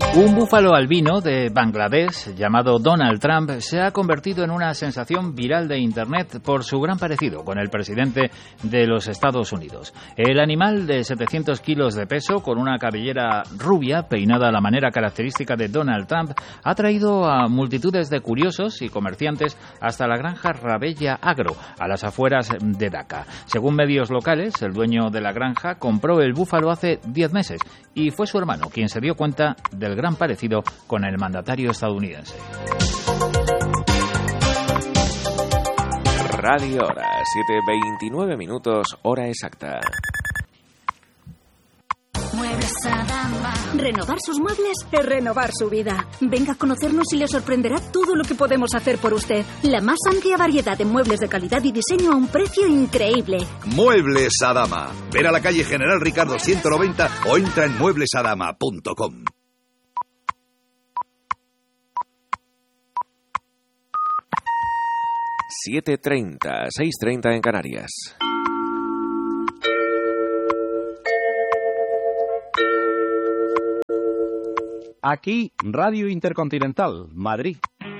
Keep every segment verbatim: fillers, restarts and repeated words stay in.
Un búfalo albino de Bangladesh llamado Donald Trump se ha convertido en una sensación viral de Internet por su gran parecido con el presidente de los Estados Unidos. El animal de setecientos kilos de peso, con una cabellera rubia peinada a la manera característica de Donald Trump, ha traído a multitudes de curiosos y comerciantes hasta la granja Rabella Agro, a las afueras de Dhaka. Según medios locales, el dueño de la granja compró el búfalo hace diez meses y fue su hermano quien se dio cuenta del gran parecido con el mandatario estadounidense. Radio Hora, siete veintinueve minutos, hora exacta. Muebles Adama. Renovar sus muebles es renovar su vida. Venga a conocernos y le sorprenderá todo lo que podemos hacer por usted. La más amplia variedad de muebles de calidad y diseño a un precio increíble. Muebles Adama. Ven a la calle General Ricardo ciento noventa o entra en muebles adama punto com. siete treinta, seis treinta en Canarias. Aquí, Radio Intercontinental, Madrid.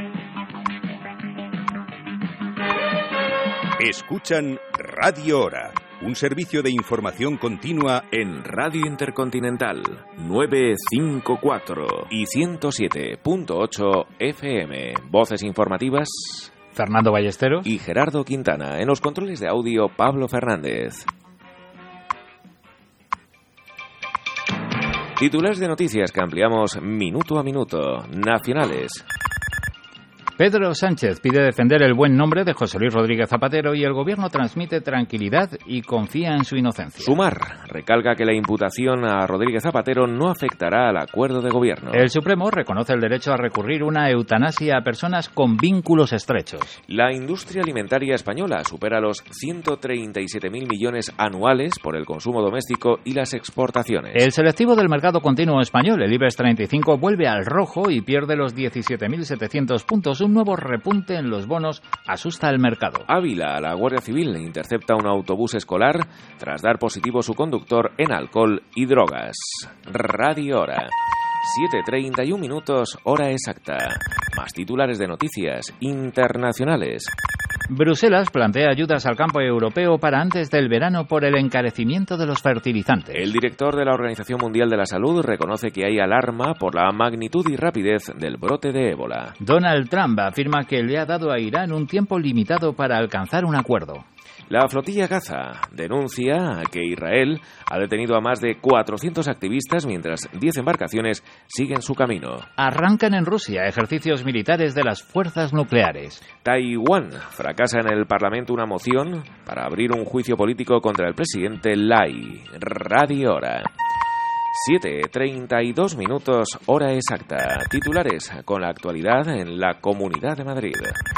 Escuchan Radio Hora, un servicio de información continua en Radio Intercontinental novecientos cincuenta y cuatro y ciento siete punto ocho F M. Voces informativas: Fernando Ballesteros y Gerardo Quintana. En los controles de audio, Pablo Fernández. Titulares de noticias que ampliamos minuto a minuto. Nacionales. Pedro Sánchez pide defender el buen nombre de José Luis Rodríguez Zapatero y el gobierno transmite tranquilidad y confía en su inocencia. Sumar recalca que la imputación a Rodríguez Zapatero no afectará al acuerdo de gobierno. El Supremo reconoce el derecho a recurrir una eutanasia a personas con vínculos estrechos. La industria alimentaria española supera los ciento treinta y siete mil millones anuales por el consumo doméstico y las exportaciones. El selectivo del mercado continuo español, el IBEX treinta y cinco, vuelve al rojo y pierde los diecisiete mil setecientos puntos. Un nuevo repunte en los bonos asusta al mercado. Ávila, la Guardia Civil intercepta un autobús escolar tras dar positivo su conductor en alcohol y drogas. Radio Hora. siete treinta y un minutos, hora exacta. Más titulares de noticias internacionales. Bruselas plantea ayudas al campo europeo para antes del verano por el encarecimiento de los fertilizantes. El director de la Organización Mundial de la Salud reconoce que hay alarma por la magnitud y rapidez del brote de ébola. Donald Trump afirma que le ha dado a Irán un tiempo limitado para alcanzar un acuerdo. La flotilla Gaza denuncia que Israel ha detenido a más de cuatrocientos activistas mientras diez embarcaciones siguen su camino. Arrancan en Rusia ejercicios militares de las fuerzas nucleares. Taiwán fracasa en el Parlamento una moción para abrir un juicio político contra el presidente Lai. Radio Hora. siete treinta y dos minutos, hora exacta. Titulares con la actualidad en la Comunidad de Madrid.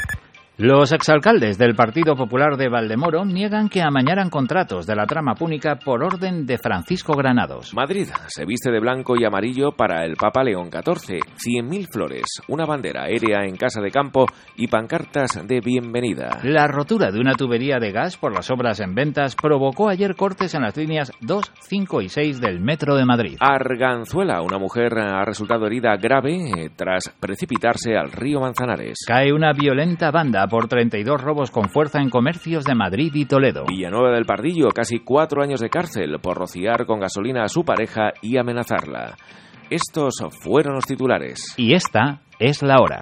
Los exalcaldes del Partido Popular de Valdemoro niegan que amañaran contratos de la trama púnica por orden de Francisco Granados. Madrid se viste de blanco y amarillo para el Papa León catorce. cien mil flores, una bandera aérea en casa de campo y pancartas de bienvenida. La rotura de una tubería de gas por las obras en Ventas provocó ayer cortes en las líneas dos, cinco y seis del Metro de Madrid. Arganzuela, una mujer ha resultado herida grave tras precipitarse al río Manzanares. Cae una violenta banda por treinta y dos robos con fuerza en comercios de Madrid y Toledo. Villanueva del Pardillo, casi cuatro años de cárcel por rociar con gasolina a su pareja y amenazarla. Estos fueron los titulares. Y esta es la hora.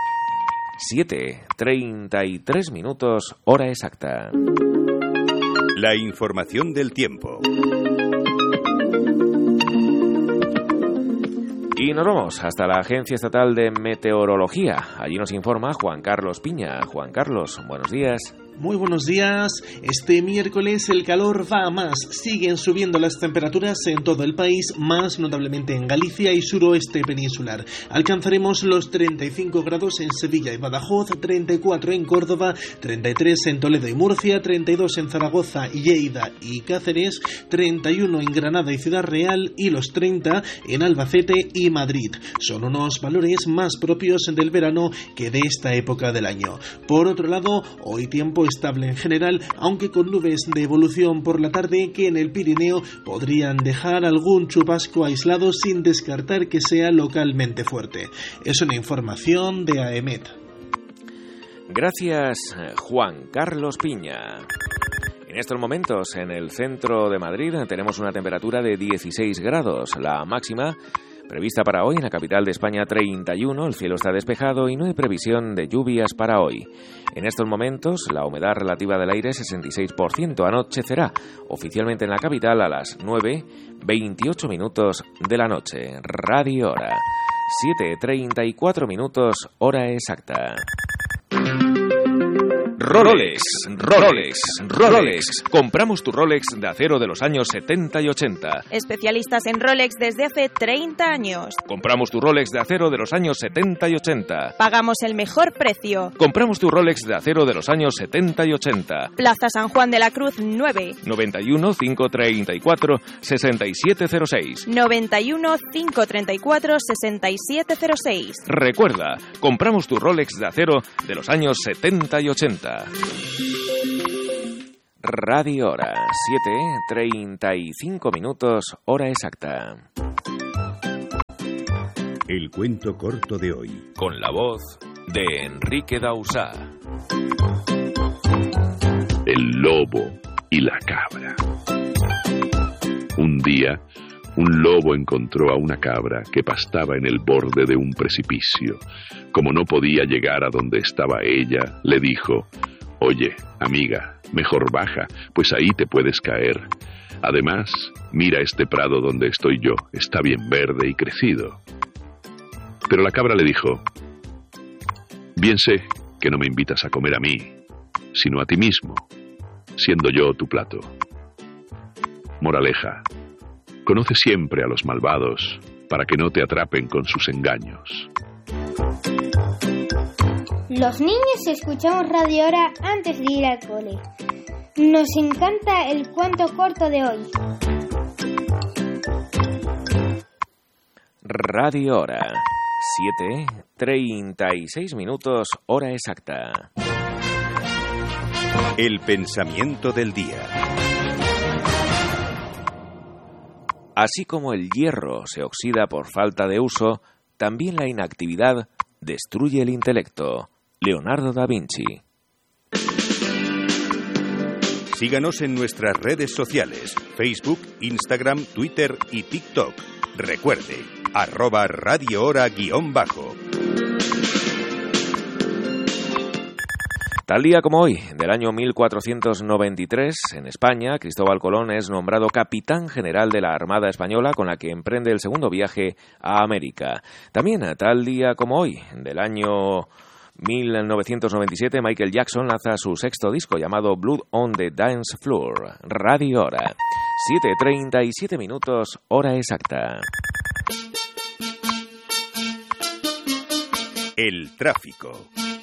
siete treinta y tres minutos, hora exacta. La información del tiempo. Y nos vamos hasta la Agencia Estatal de Meteorología. Allí nos informa Juan Carlos Piña. Juan Carlos, buenos días. Muy buenos días. Este miércoles el calor va a más. Siguen subiendo las temperaturas en todo el país, más notablemente en Galicia y suroeste peninsular. Alcanzaremos los treinta y cinco grados en Sevilla y Badajoz, treinta y cuatro en Córdoba, treinta y tres en Toledo y Murcia, treinta y dos en Zaragoza, Lleida y Cáceres, treinta y uno en Granada y Ciudad Real y los treinta en Albacete y Madrid. Son unos valores más propios del verano que de esta época del año. Por otro lado, hoy tiempo estable en general, aunque con nubes de evolución por la tarde que en el Pirineo podrían dejar algún chubasco aislado sin descartar que sea localmente fuerte. Es una información de A E M E T. Gracias, Juan Carlos Piña. En estos momentos, en el centro de Madrid, tenemos una temperatura de dieciséis grados. La máxima prevista para hoy en la capital de España, treinta y uno. El cielo está despejado y no hay previsión de lluvias para hoy. En estos momentos, la humedad relativa del aire es sesenta y seis por ciento. Anochecerá oficialmente en la capital a las nueve, veintiocho minutos de la noche. Radio Hora. siete, treinta y cuatro minutos, hora exacta. Rolex, Rolex, Rolex. Compramos tu Rolex de acero de los años setenta y ochenta. Especialistas en Rolex desde hace treinta años. Compramos tu Rolex de acero de los años setenta y ochenta. Pagamos el mejor precio. Compramos tu Rolex de acero de los años setenta y ochenta. Plaza San Juan de la Cruz nueve. noventa y uno, cinco treinta y cuatro, sesenta y siete cero seis. noventa y uno, cinco treinta y cuatro, sesenta y siete cero seis. Recuerda, compramos tu Rolex de acero de los años setenta y ochenta. Radio Hora, siete, treinta y cinco minutos, hora exacta. El cuento corto de hoy. Con la voz de Enrique Dausá. El lobo y la cabra. Un día, un lobo encontró a una cabra que pastaba en el borde de un precipicio. Como no podía llegar a donde estaba ella, le dijo: «Oye, amiga, mejor baja, pues ahí te puedes caer. Además, mira este prado donde estoy yo, está bien verde y crecido». Pero la cabra le dijo: «Bien sé que no me invitas a comer a mí, sino a ti mismo, siendo yo tu plato. Moraleja: conoce siempre a los malvados para que no te atrapen con sus engaños». Los niños escuchamos Radio Hora antes de ir al cole. Nos encanta el cuento corto de hoy. Radio Hora, siete, treinta y seis minutos, hora exacta. El pensamiento del día. Así como el hierro se oxida por falta de uso, también la inactividad destruye el intelecto. Leonardo da Vinci. Síganos en nuestras redes sociales, Facebook, Instagram, Twitter y TikTok. Recuerde, arroba Radio Hora guión bajo. Tal día como hoy, del año mil cuatrocientos noventa y tres, en España, Cristóbal Colón es nombrado capitán general de la Armada Española, con la que emprende el segundo viaje a América. También, tal día como hoy, del año mil novecientos noventa y siete, Michael Jackson lanza su sexto disco llamado Blood on the Dance Floor. Radio Hora, siete, treinta y siete minutos, hora exacta. El tráfico.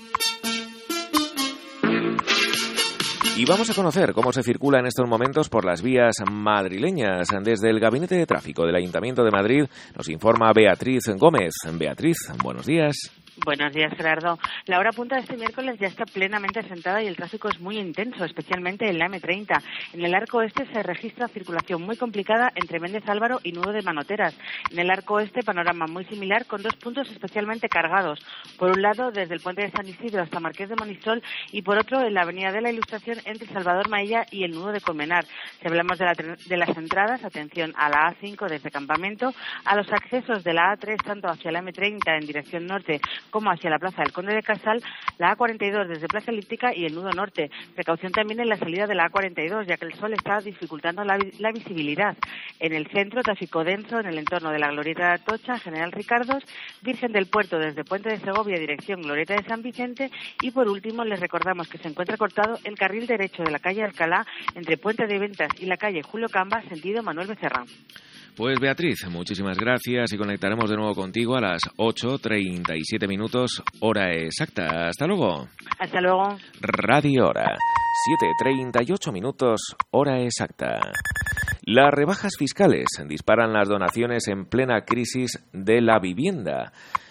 Y vamos a conocer cómo se circula en estos momentos por las vías madrileñas. Desde el Gabinete de Tráfico del Ayuntamiento de Madrid nos informa Beatriz Gómez. Beatriz, buenos días. Buenos días, Gerardo. La hora punta de este miércoles ya está plenamente asentada y el tráfico es muy intenso, especialmente en la eme treinta. En el arco este se registra circulación muy complicada entre Méndez Álvaro y Nudo de Manoteras. En el arco este, panorama muy similar con dos puntos especialmente cargados. Por un lado, desde el puente de San Isidro hasta Marqués de Monistol, y por otro, en la avenida de la Ilustración entre Salvador Maella y el Nudo de Colmenar. Si hablamos de, la, de las entradas, atención a la A cinco desde Campamento, a los accesos de la A tres tanto hacia la eme treinta en dirección norte como hacia la Plaza del Conde de Casal, la A cuarenta y dos desde Plaza Elíptica y el Nudo Norte. Precaución también en la salida de la A cuarenta y dos, ya que el sol está dificultando la, la visibilidad. En el centro, tráfico denso en el entorno de la Glorieta de Atocha, General Ricardos, Virgen del Puerto desde Puente de Segovia, dirección Glorieta de San Vicente, y por último les recordamos que se encuentra cortado el carril derecho de la calle Alcalá entre Puente de Ventas y la calle Julio Camba, sentido Manuel Becerra. Pues Beatriz, muchísimas gracias y conectaremos de nuevo contigo a las ocho treinta y siete minutos, hora exacta. Hasta luego. Hasta luego. Radio Hora, siete treinta y ocho minutos, hora exacta. Las rebajas fiscales disparan las donaciones en plena crisis de la vivienda.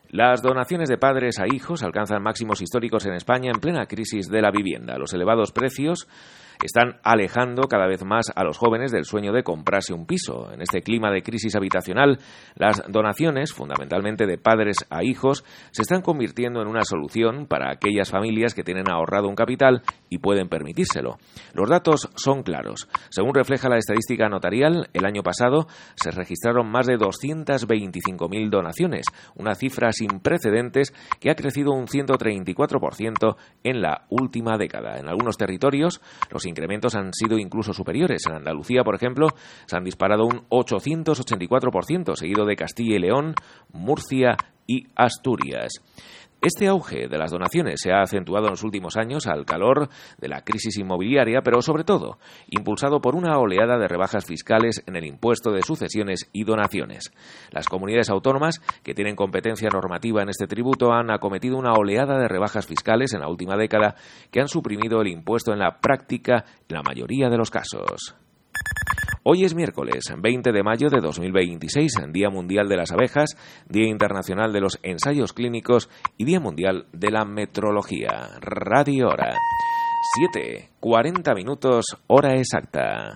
Las donaciones de padres a hijos alcanzan máximos históricos en España en plena crisis de la vivienda. Los elevados precios están alejando cada vez más a los jóvenes del sueño de comprarse un piso. En este clima de crisis habitacional, las donaciones, fundamentalmente de padres a hijos, se están convirtiendo en una solución para aquellas familias que tienen ahorrado un capital y pueden permitírselo. Los datos son claros. Según refleja la estadística notarial, el año pasado se registraron más de doscientas veinticinco mil donaciones, una cifra sin precedentes que ha crecido un ciento treinta y cuatro por ciento en la última década. En algunos territorios, los incrementos han sido incluso superiores. En Andalucía, por ejemplo, se han disparado un ochocientos ochenta y cuatro por ciento, seguido de Castilla y León, Murcia y Asturias. Este auge de las donaciones se ha acentuado en los últimos años al calor de la crisis inmobiliaria, pero sobre todo impulsado por una oleada de rebajas fiscales en el impuesto de sucesiones y donaciones. Las comunidades autónomas que tienen competencia normativa en este tributo han acometido una oleada de rebajas fiscales en la última década que han suprimido el impuesto en la práctica en la mayoría de los casos. Hoy es miércoles, veinte de mayo de dos mil veintiséis, Día Mundial de las Abejas, Día Internacional de los Ensayos Clínicos y Día Mundial de la Metrología. Radio Hora. siete, cuarenta minutos, hora exacta.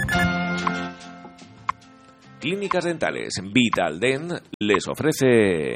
Clínicas Dentales Vitaldent les ofrece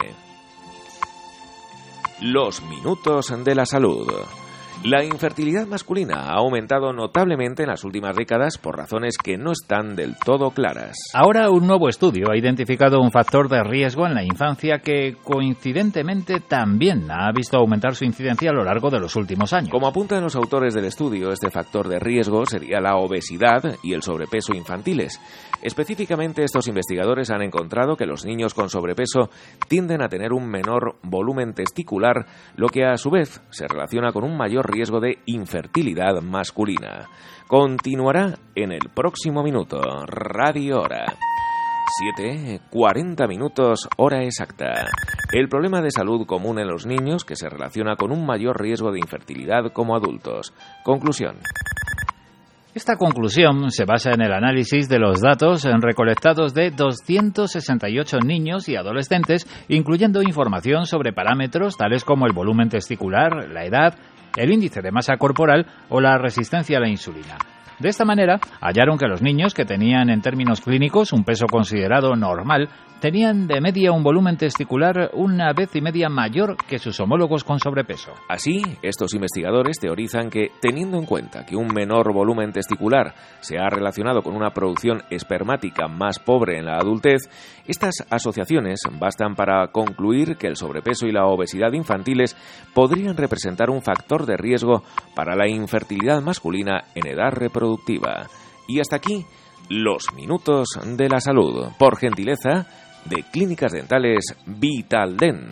los minutos de la salud. La infertilidad masculina ha aumentado notablemente en las últimas décadas por razones que no están del todo claras. Ahora un nuevo estudio ha identificado un factor de riesgo en la infancia que, coincidentemente, también ha visto aumentar su incidencia a lo largo de los últimos años. Como apuntan los autores del estudio, este factor de riesgo sería la obesidad y el sobrepeso infantiles. Específicamente, estos investigadores han encontrado que los niños con sobrepeso tienden a tener un menor volumen testicular, lo que a su vez se relaciona con un mayor riesgo de infertilidad masculina. Continuará en el próximo minuto. Radio Hora. siete, cuarenta minutos, hora exacta. El problema de salud común en los niños que se relaciona con un mayor riesgo de infertilidad como adultos. Conclusión. Esta conclusión se basa en el análisis de los datos recolectados de doscientos sesenta y ocho niños y adolescentes, incluyendo información sobre parámetros tales como el volumen testicular, la edad, el índice de masa corporal o la resistencia a la insulina. De esta manera, hallaron que los niños que tenían en términos clínicos un peso considerado normal tenían de media un volumen testicular una vez y media mayor que sus homólogos con sobrepeso. Así, estos investigadores teorizan que, teniendo en cuenta que un menor volumen testicular se ha relacionado con una producción espermática más pobre en la adultez, estas asociaciones bastan para concluir que el sobrepeso y la obesidad infantiles podrían representar un factor de riesgo para la infertilidad masculina en edad reproductiva. Y hasta aquí, los minutos de la salud, por gentileza de Clínicas Dentales Vitaldent.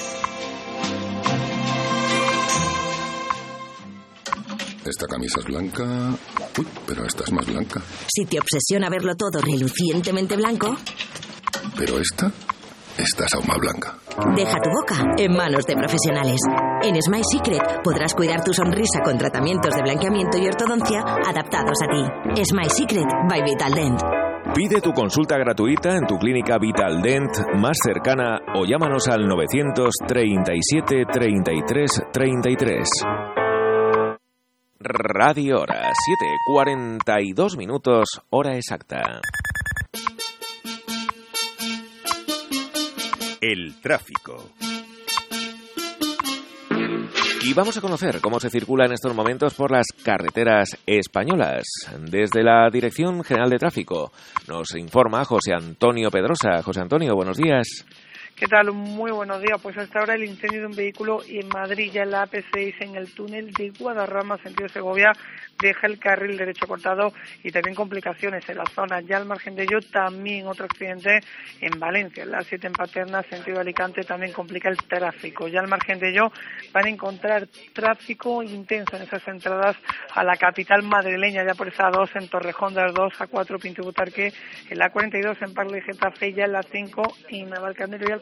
Esta camisa es blanca. Uy, pero esta es más blanca. Si te obsesiona verlo todo relucientemente blanco. Pero esta, esta es aún más blanca. Deja tu boca en manos de profesionales. En Smile Secret podrás cuidar tu sonrisa con tratamientos de blanqueamiento y ortodoncia adaptados a ti. Smile Secret by Vitaldent. Pide tu consulta gratuita en tu clínica Vitaldent más cercana o llámanos al novecientos treinta y siete treinta y tres treinta y tres. Radio Hora, siete, cuarenta y dos minutos, hora exacta. El tráfico. Y vamos a conocer cómo se circula en estos momentos por las carreteras españolas. Desde la Dirección General de Tráfico nos informa José Antonio Pedrosa. José Antonio, buenos días. ¿Qué tal? Muy buenos días. Pues hasta ahora el incendio de un vehículo en Madrid, ya en la A P seis, en el túnel de Guadarrama, sentido Segovia, deja el carril derecho cortado y también complicaciones en la zona. Ya al margen de ello, también otro accidente en Valencia, en la A siete en Paterna, sentido Alicante, también complica el tráfico. Ya al margen de ello, van a encontrar tráfico intenso en esas entradas a la capital madrileña, ya por esa A dos en Torrejón de Ardoz, A cuatro Pinto Butarque, en la A cuarenta y dos en Parla y Getafe, ya en la cinco en Navalcarnero y Alcobendas,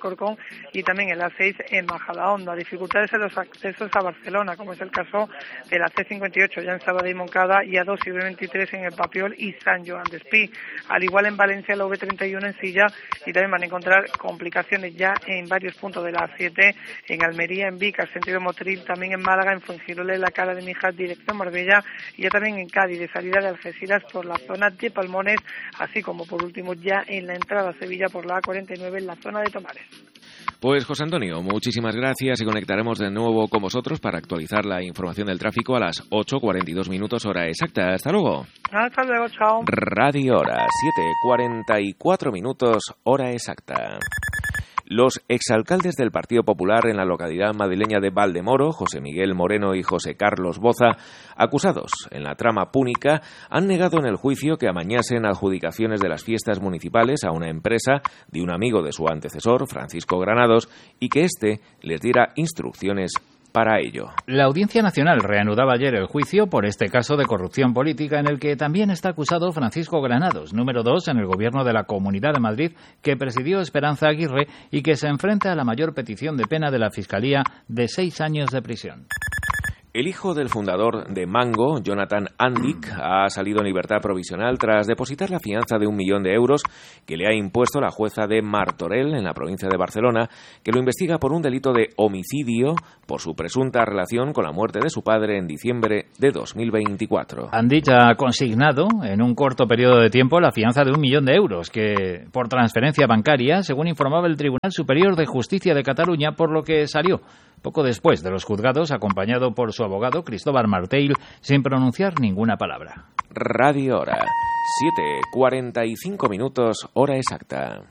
Alcorcón y también el A seis en Majadahonda. Dificultades en los accesos a Barcelona, como es el caso de la C cincuenta y ocho ya en Sabadell y Moncada, y A dos y B veintitrés en el Papiol y San Joan Despí. Al igual en Valencia la V treinta y uno en Silla, y también van a encontrar complicaciones ya en varios puntos de la A siete, en Almería, en Vic, sentido Motril, también en Málaga, en Fuengirola, en la Cala de Mijas, dirección Marbella, y ya también en Cádiz, de salida de Algeciras por la zona de Palmones, así como por último ya en la entrada a Sevilla por la A cuarenta y nueve en la zona de Tomares. Pues José Antonio, muchísimas gracias y conectaremos de nuevo con vosotros para actualizar la información del tráfico a las ocho cuarenta y dos minutos hora exacta. Hasta luego. Hasta luego, chao. Radio Hora, siete cuarenta y cuatro minutos hora exacta. Los exalcaldes del Partido Popular en la localidad madrileña de Valdemoro, José Miguel Moreno y José Carlos Boza, acusados en la trama púnica, han negado en el juicio que amañasen adjudicaciones de las fiestas municipales a una empresa de un amigo de su antecesor, Francisco Granados, y que éste les diera instrucciones para ello. La Audiencia Nacional reanudaba ayer el juicio por este caso de corrupción política en el que también está acusado Francisco Granados, número dos en el gobierno de la Comunidad de Madrid, que presidió Esperanza Aguirre y que se enfrenta a la mayor petición de pena de la Fiscalía de seis años de prisión. El hijo del fundador de Mango, Jonathan Andic, ha salido en libertad provisional tras depositar la fianza de un millón de euros que le ha impuesto la jueza de Martorell, en la provincia de Barcelona, que lo investiga por un delito de homicidio por su presunta relación con la muerte de su padre en diciembre de dos mil veinticuatro. Andic ha consignado en un corto periodo de tiempo la fianza de un millón de euros que por transferencia bancaria, según informaba el Tribunal Superior de Justicia de Cataluña, por lo que salió poco después de los juzgados, acompañado por su abogado Cristóbal Martell, sin pronunciar ninguna palabra. Radio Hora, siete cuarenta y cinco minutos, hora exacta.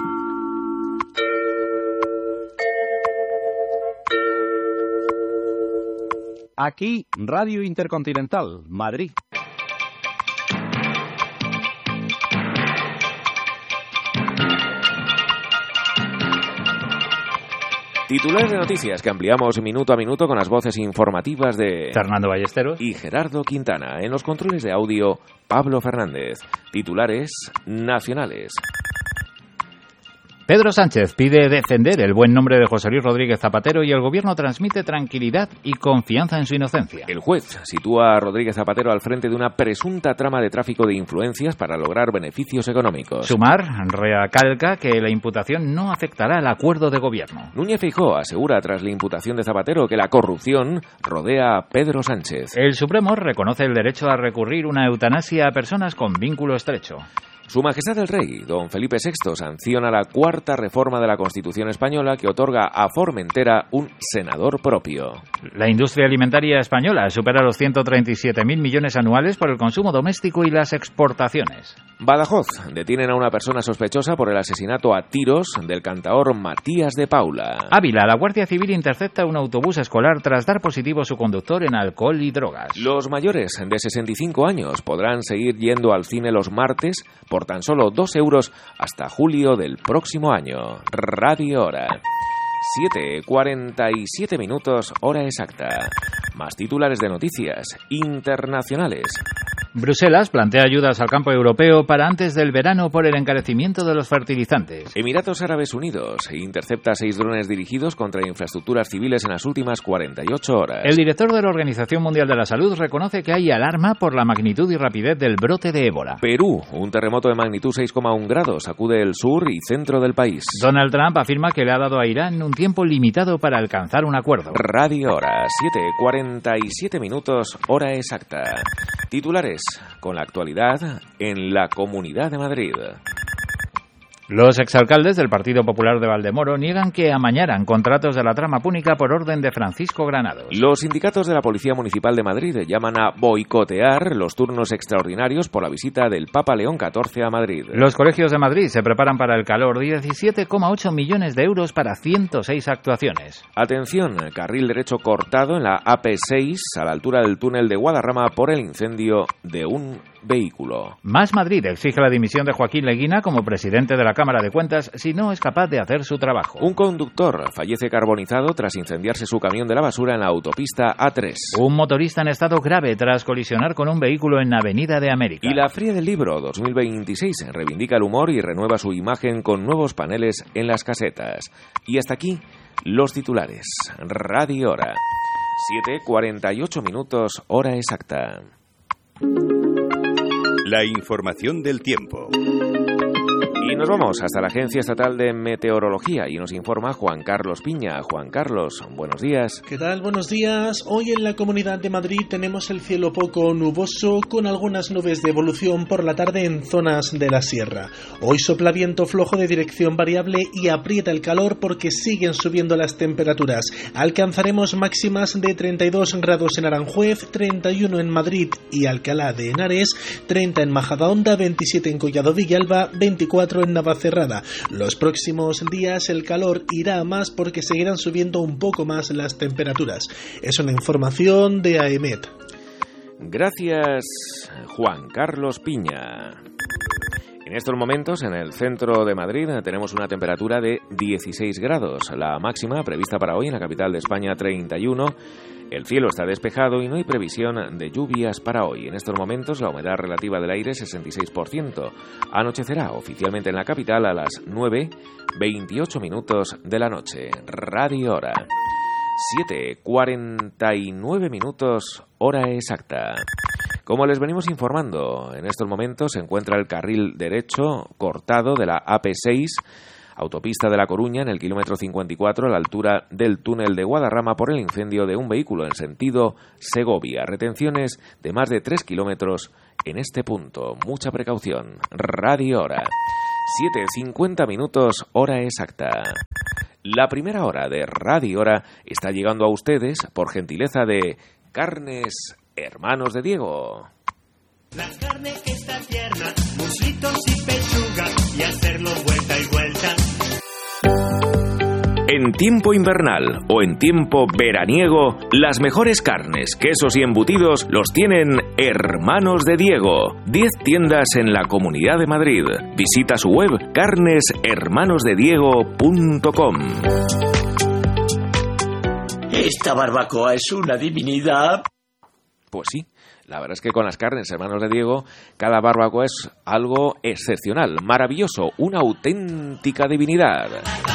Aquí, Radio Intercontinental, Madrid. Titulares de noticias que ampliamos minuto a minuto con las voces informativas de Fernando Ballesteros y Gerardo Quintana. En los controles de audio, Pablo Fernández. Titulares nacionales. Pedro Sánchez pide defender el buen nombre de José Luis Rodríguez Zapatero y el gobierno transmite tranquilidad y confianza en su inocencia. El juez sitúa a Rodríguez Zapatero al frente de una presunta trama de tráfico de influencias para lograr beneficios económicos. Sumar recalca que la imputación no afectará al acuerdo de gobierno. Núñez Feijóo asegura tras la imputación de Zapatero que la corrupción rodea a Pedro Sánchez. El Supremo reconoce el derecho a recurrir una eutanasia a personas con vínculo estrecho. Su Majestad el Rey, don Felipe sexto, sanciona la cuarta reforma de la Constitución española que otorga a Formentera un senador propio. La industria alimentaria española supera los ciento treinta y siete mil millones anuales por el consumo doméstico y las exportaciones. Badajoz, detienen a una persona sospechosa por el asesinato a tiros del cantaor Matías de Paula. Ávila, la Guardia Civil intercepta un autobús escolar tras dar positivo su conductor en alcohol y drogas. Los mayores de sesenta y cinco años podrán seguir yendo al cine los martes por tan solo dos euros hasta julio del próximo año. Radio Hora. siete cuarenta y siete minutos, hora exacta. Más titulares de noticias internacionales. Bruselas plantea ayudas al campo europeo para antes del verano por el encarecimiento de los fertilizantes. Emiratos Árabes Unidos intercepta seis drones dirigidos contra infraestructuras civiles en las últimas cuarenta y ocho horas. El director de la Organización Mundial de la Salud reconoce que hay alarma por la magnitud y rapidez del brote de ébola. Perú, un terremoto de magnitud seis coma uno grados sacude el sur y centro del país. Donald Trump afirma que le ha dado a Irán un tiempo limitado para alcanzar un acuerdo. Radio Hora, siete cuarenta y siete minutos, hora exacta. Titulares con la actualidad en la Comunidad de Madrid. Los exalcaldes del Partido Popular de Valdemoro niegan que amañaran contratos de la trama púnica por orden de Francisco Granados. Los sindicatos de la Policía Municipal de Madrid llaman a boicotear los turnos extraordinarios por la visita del Papa León catorce a Madrid. Los colegios de Madrid se preparan para el calor, diecisiete coma ocho millones de euros para ciento seis actuaciones. Atención, carril derecho cortado en la A P seis a la altura del túnel de Guadarrama por el incendio de un vehículo. Más Madrid exige la dimisión de Joaquín Leguina como presidente de la Cámara de Cuentas si no es capaz de hacer su trabajo. Un conductor fallece carbonizado tras incendiarse su camión de la basura en la autopista A tres. Un motorista en estado grave tras colisionar con un vehículo en Avenida de América. Y la Feria del Libro dos mil veintiséis reivindica el humor y renueva su imagen con nuevos paneles en las casetas. Y hasta aquí los titulares. Radio Hora. siete cuarenta y ocho minutos, hora exacta. La información del tiempo. Y nos vamos hasta la Agencia Estatal de Meteorología y nos informa Juan Carlos Piña. Juan Carlos, buenos días. ¿Qué tal? Buenos días. Hoy en la Comunidad de Madrid tenemos el cielo poco nuboso con algunas nubes de evolución por la tarde en zonas de la sierra. Hoy sopla viento flojo de dirección variable y aprieta el calor porque siguen subiendo las temperaturas. Alcanzaremos máximas de treinta y dos grados en Aranjuez, treinta y uno en Madrid y Alcalá de Henares, treinta en Majadahonda, veintisiete en Collado Villalba, veinticuatro en Navacerrada. Los próximos días el calor irá a más porque seguirán subiendo un poco más las temperaturas. Es una información de AEMET. Gracias, Juan Carlos Piña. En estos momentos, en el centro de Madrid, tenemos una temperatura de dieciséis grados. La máxima prevista para hoy en la capital de España, treinta y uno. El cielo está despejado y no hay previsión de lluvias para hoy. En estos momentos, la humedad relativa del aire es sesenta y seis por ciento. Anochecerá oficialmente en la capital a las nueve veintiocho minutos de la noche. Radio Hora. siete cuarenta y nueve minutos, hora exacta. Como les venimos informando, en estos momentos se encuentra el carril derecho cortado de la A P seis, autopista de La Coruña, en el kilómetro cincuenta y cuatro, a la altura del túnel de Guadarrama, por el incendio de un vehículo en sentido Segovia. Retenciones de más de tres kilómetros en este punto. Mucha precaución. Radio Hora. siete cincuenta minutos, hora exacta. La primera hora de Radio Hora está llegando a ustedes por gentileza de Carnes Hermanos de Diego. La carne que está tierna, muslitos y pechuga, y hacerlo vuelta y vuelta. En tiempo invernal o en tiempo veraniego, las mejores carnes, quesos y embutidos los tienen Hermanos de Diego. diez tiendas en la Comunidad de Madrid. Visita su web carnes hermanos de diego punto com. Esta barbacoa es una divinidad. Pues sí, la verdad es que con las carnes Hermanos de Diego, cada barbacoa es algo excepcional, maravilloso, una auténtica divinidad.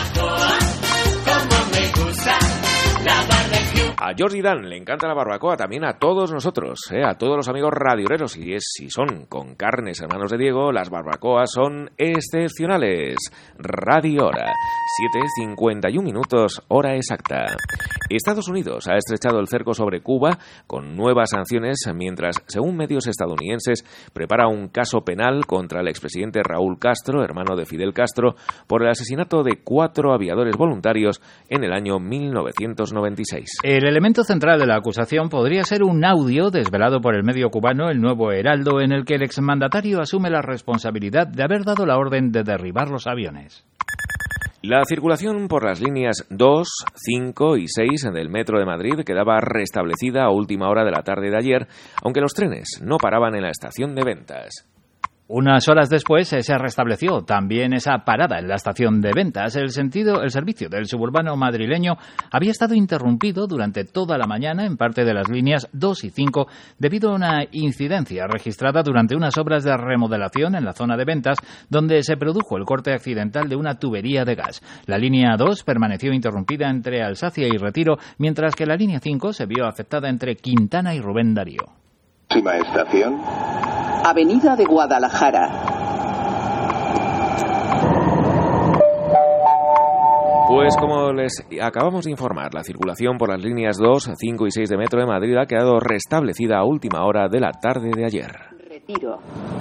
A Jordi Dan le encanta la barbacoa, también a todos nosotros, ¿eh? A todos los amigos radioreros, y es, si son con carnes Hermanos de Diego, las barbacoas son excepcionales. Radio Hora, siete cincuenta y uno minutos, hora exacta. Estados Unidos ha estrechado el cerco sobre Cuba con nuevas sanciones, mientras, según medios estadounidenses, prepara un caso penal contra el expresidente Raúl Castro, hermano de Fidel Castro, por el asesinato de cuatro aviadores voluntarios en el año mil novecientos noventa y seis. El elemento central de la acusación podría ser un audio desvelado por el medio cubano El Nuevo Heraldo, en el que el exmandatario asume la responsabilidad de haber dado la orden de derribar los aviones. La circulación por las líneas dos, cinco y seis del Metro de Madrid quedaba restablecida a última hora de la tarde de ayer, aunque los trenes no paraban en la estación de Ventas. Unas horas después se restableció también esa parada en la estación de Ventas. El sentido, el servicio del suburbano madrileño había estado interrumpido durante toda la mañana en parte de las líneas dos y cinco debido a una incidencia registrada durante unas obras de remodelación en la zona de Ventas, donde se produjo el corte accidental de una tubería de gas. La línea dos permaneció interrumpida entre Alsacia y Retiro, mientras que la línea cinco se vio afectada entre Quintana y Rubén Darío. Próxima estación, Avenida de Guadalajara. Pues como les acabamos de informar, la circulación por las líneas dos, cinco y seis de Metro de Madrid ha quedado restablecida a última hora de la tarde de ayer. Retiro.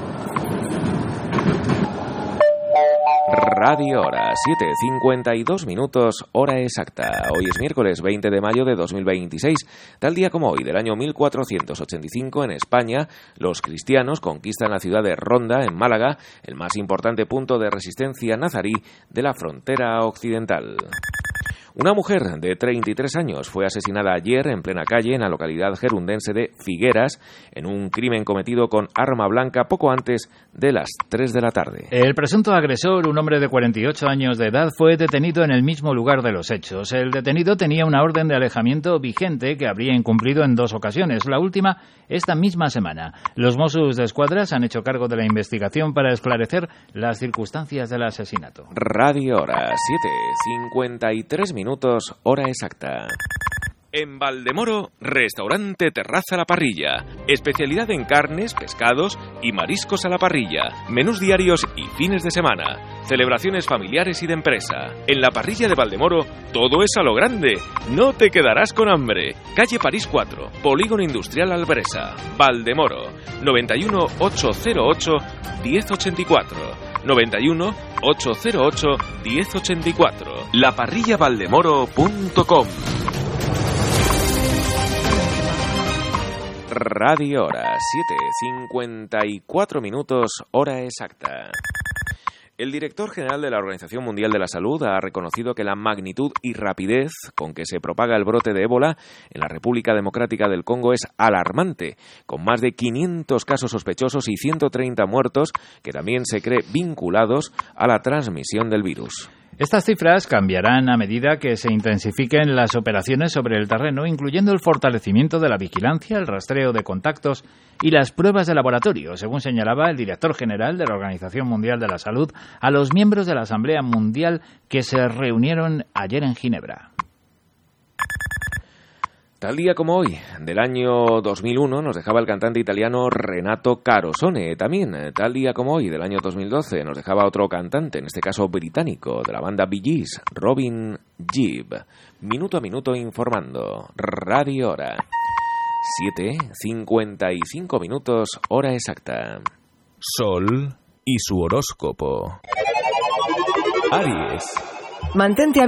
Radio Hora, siete cincuenta y dos minutos, hora exacta. Hoy es miércoles veinte de mayo de dos mil veintiséis. Tal día como hoy, del año mil cuatrocientos ochenta y cinco, en España, los cristianos conquistan la ciudad de Ronda, en Málaga, el más importante punto de resistencia nazarí de la frontera occidental. Una mujer de treinta y tres años fue asesinada ayer en plena calle en la localidad gerundense de Figueras en un crimen cometido con arma blanca poco antes de las tres de la tarde. El presunto agresor, un hombre de cuarenta y ocho años de edad, fue detenido en el mismo lugar de los hechos. El detenido tenía una orden de alejamiento vigente que habría incumplido en dos ocasiones, la última esta misma semana. Los Mossos de Escuadra se han hecho cargo de la investigación para esclarecer las circunstancias del asesinato. Radio Hora, siete cincuenta y tres minutos, hora exacta. En Valdemoro, restaurante Terraza a la Parrilla. Especialidad en carnes, pescados y mariscos a la parrilla. Menús diarios y fines de semana. Celebraciones familiares y de empresa. En la parrilla de Valdemoro, todo es a lo grande. No te quedarás con hambre. Calle París cuatro, Polígono Industrial Albresa. Valdemoro, noventa y uno, ochocientos ocho, diez ochenta y cuatro. noventa y uno, ochocientos ocho, diez ochenta y cuatro. la parrilla valdemoro punto com. Radio Hora, siete cincuenta y cuatro minutos, hora exacta. El director general de la Organización Mundial de la Salud ha reconocido que la magnitud y rapidez con que se propaga el brote de ébola en la República Democrática del Congo es alarmante, con más de quinientos casos sospechosos y ciento treinta muertos que también se cree vinculados a la transmisión del virus. Estas cifras cambiarán a medida que se intensifiquen las operaciones sobre el terreno, incluyendo el fortalecimiento de la vigilancia, el rastreo de contactos y las pruebas de laboratorio, según señalaba el director general de la Organización Mundial de la Salud a los miembros de la Asamblea Mundial que se reunieron ayer en Ginebra. Tal día como hoy, del año dos mil uno, nos dejaba el cantante italiano Renato Carosone. También, tal día como hoy, del año dos mil doce, nos dejaba otro cantante, en este caso británico, de la banda Bee Gees, Robin Gibb. Minuto a minuto informando. Radio Hora. siete cincuenta y cinco minutos, hora exacta. Sol y su horóscopo. Aries. Mantente